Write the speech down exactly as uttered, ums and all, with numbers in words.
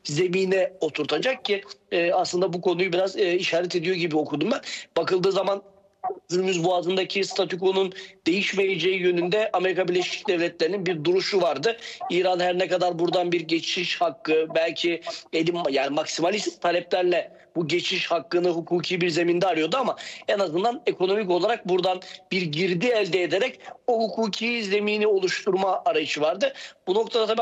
zemine oturtacak ki e, aslında bu konuyu biraz e, işaret ediyor gibi okudum ben. Bakıldığı zaman Hürmüz Boğazı'ndaki statükonun değişmeyeceği yönünde Amerika Birleşik Devletleri'nin bir duruşu vardı. İran her ne kadar buradan bir geçiş hakkı, belki elim yani maksimalist taleplerle bu geçiş hakkını hukuki bir zeminde arıyordu ama en azından ekonomik olarak buradan bir girdi elde ederek o hukuki zemini oluşturma arayışı vardı. Bu noktada tabii